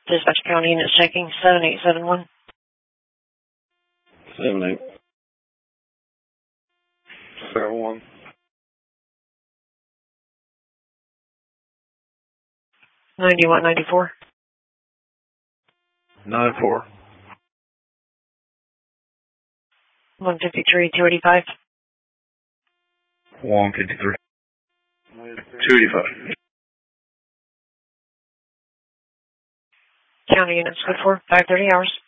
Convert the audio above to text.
Dispatch County units checking 7871. 7871. 9194. 94. 153 285. 153. 285. County units good for 530 hours.